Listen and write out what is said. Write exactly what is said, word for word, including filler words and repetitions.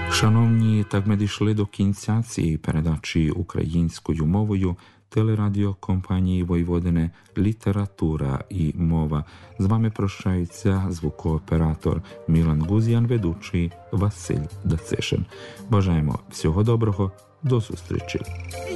Шановні, так ми дійшли до кінця цієї передачі українською мовою телерадіокомпанії Войводине «Література і мова». З вами прощається звукооператор Мілан Гузян, ведучий Василь Дацишин. Бажаємо всього доброго, до зустрічі.